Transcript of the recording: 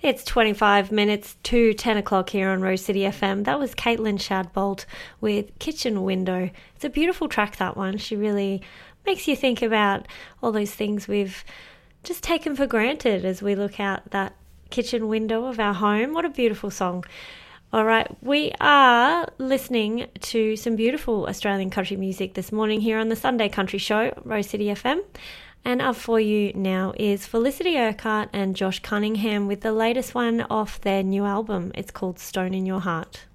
It's 25 minutes to 10 o'clock here on Rose City FM. That was Caitlin Shadbolt with Kitchen Window. It's a beautiful track, that one. She really makes you think about all those things we've just taken for granted as we look out that kitchen window of our home. What a beautiful song. All right, we are listening to some beautiful Australian country music this morning here on the Sunday Country Show, Rose City FM. And up for you now is Felicity Urquhart and Josh Cunningham with the latest one off their new album. It's called Stone in Your Heart.